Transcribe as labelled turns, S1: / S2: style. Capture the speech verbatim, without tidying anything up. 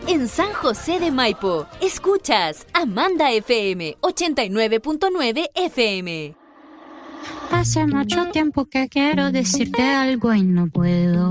S1: en San José de Maipo. Escuchas Amanda F M ochenta y nueve punto nueve F M.
S2: Hace mucho tiempo que quiero decirte algo y no puedo.